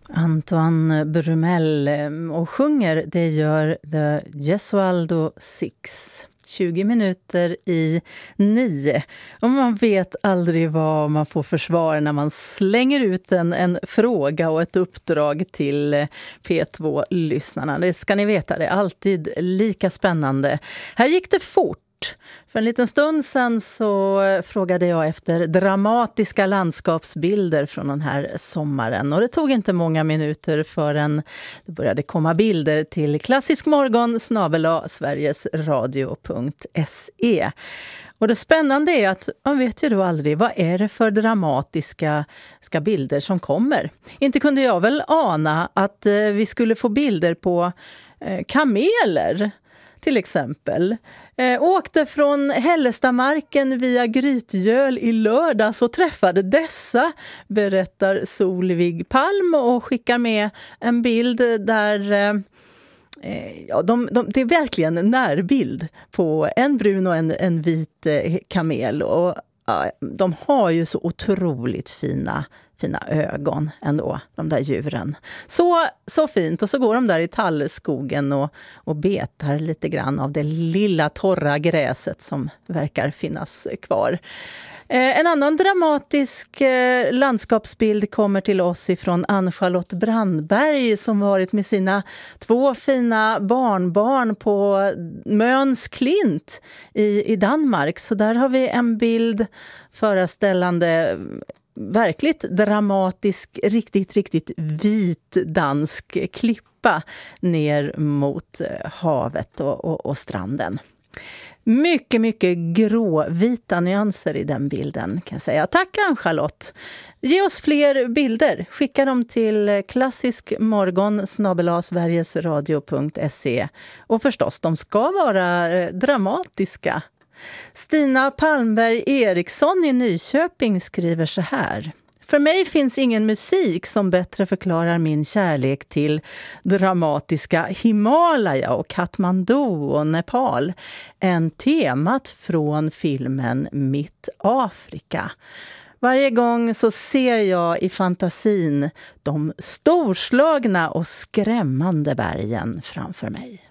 Antoine Brumell och sjunger, det gör The Gesualdo Six. 20 minuter i 9. Och man vet aldrig vad man får för svar när man slänger ut en fråga och ett uppdrag till P2-lyssnarna. Det ska ni veta, det är alltid lika spännande. Här gick det fort. För en liten stund sedan så frågade jag efter dramatiska landskapsbilder från den här sommaren. Och det tog inte många minuter förrän det började komma bilder till klassiskmorgon@sverigesradio.se. Och det spännande är att man vet ju då aldrig vad är det för dramatiska bilder som kommer. Inte kunde jag väl ana att vi skulle få bilder på kameler till exempel. Åkte från Hällestamarken via Grytgöl i lördags och träffade dessa, berättar Solvig Palm och skickar med en bild där det är verkligen en närbild på en brun och en vit kamel. Och de har ju så otroligt fina ögon ändå, de där djuren. Så fint. Och så går de där i tallskogen och betar lite grann av det lilla torra gräset som verkar finnas kvar. En annan dramatisk landskapsbild kommer till oss ifrån Ann-Charlotte Brandberg som varit med sina 2 fina barnbarn på Møns Klint i Danmark. Så där har vi en bild föreställande verkligt dramatisk, riktigt vit dansk klippa ner mot havet och stranden. Mycket gråvita nyanser i den bilden kan jag säga. Tack Ann-Charlotte. Ge oss fler bilder. Skicka dem till klassiskmorgon@sverigesradio.se. Och förstås, de ska vara dramatiska. Stina Palmberg Eriksson i Nyköping skriver så här. För mig finns ingen musik som bättre förklarar min kärlek till dramatiska Himalaya och Kathmandu och Nepal än temat från filmen Mitt Afrika. Varje gång så ser jag i fantasin de storslagna och skrämmande bergen framför mig.